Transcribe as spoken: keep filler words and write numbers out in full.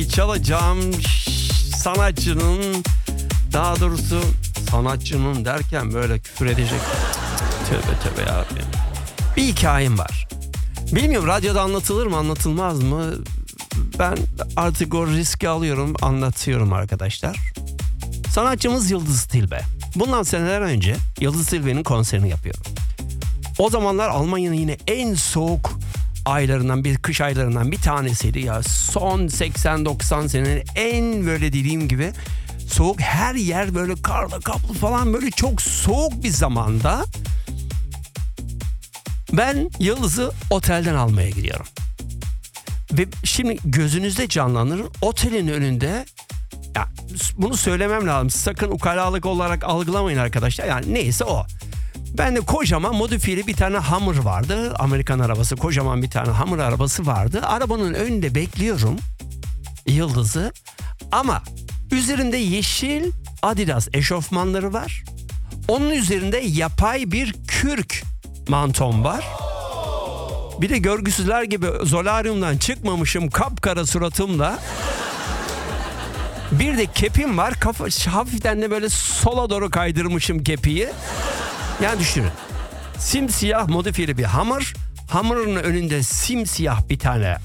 çalacağım sanatçının, daha doğrusu sanatçının derken böyle küfür edecek. Tövbe tövbe yarabbim. Bir hikayem var. Bilmiyorum radyoda anlatılır mı anlatılmaz mı? Ben artık o riski alıyorum, anlatıyorum arkadaşlar. Sanatçımız Yıldız Tilbe. Bundan seneler önce Yıldız Tilbe'nin konserini yapıyorum. O zamanlar Almanya'nın yine en soğuk aylarından, bir kış aylarından bir tanesiydi ya. Son seksen doksan senenin en böyle dediğim gibi soğuk, her yer böyle karla kaplı falan, böyle çok soğuk bir zamanda ben Yıldız'ı otelden almaya gidiyorum. Ve şimdi gözünüzde canlanır, otelin önünde, ya bunu söylemem lazım, sakın ukalalık olarak algılamayın arkadaşlar, yani neyse o. Ben de kocaman modifiyeli bir tane Hummer vardı, Amerikan arabası, kocaman bir tane Hummer arabası vardı. Arabanın önünde bekliyorum Yıldız'ı, ama üzerinde yeşil Adidas eşofmanları var. Onun üzerinde yapay bir kürk mantom var. Bir de görgüsüzler gibi zolaryumdan çıkmamışım kapkara suratımla. Bir de kepim var. Kafa, hafiften de böyle sola doğru kaydırmışım kepiyi. Yani düşünün. Simsiyah modifiyeli bir Hummer. Hummer'ın önünde simsiyah bir tane